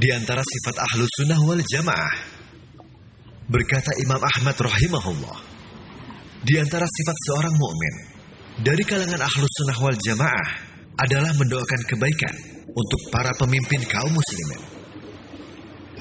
di antara sifat Ahlus Sunnah wal Jamaah. Berkata Imam Ahmad rahimahullah, di antara sifat seorang mukmin dari kalangan Ahlus Sunnah wal Jamaah adalah mendoakan kebaikan untuk para pemimpin kaum muslimin.